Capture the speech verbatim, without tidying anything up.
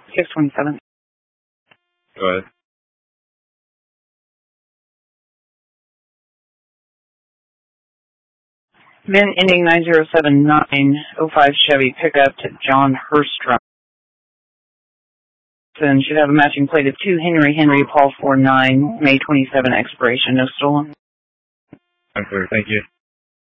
six twenty-seven. Go ahead. Min ending nine zero seven nine oh five Chevy pickup to John Hurstrom. And should have a matching plate of two Henry Henry Paul four nine May twenty-seven expiration. No stolen. I'm clear. Thank you.